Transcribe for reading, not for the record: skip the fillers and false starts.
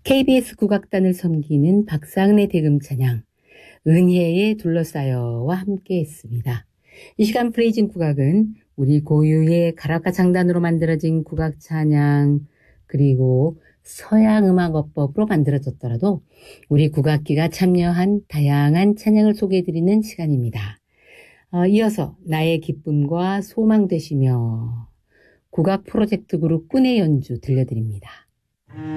KBS 국악단을 섬기는 박상래 대금 찬양, 은혜에 둘러싸여와 함께 했습니다. 이 시간 프레이징 국악은 우리 고유의 가락과 장단으로 만들어진 국악 찬양, 그리고 서양 음악 어법으로 만들어졌더라도 우리 국악기가 참여한 다양한 찬양을 소개해드리는 시간입니다. 이어서 나의 기쁨과 소망 되시며 국악 프로젝트 그룹 꾼의 연주 들려드립니다.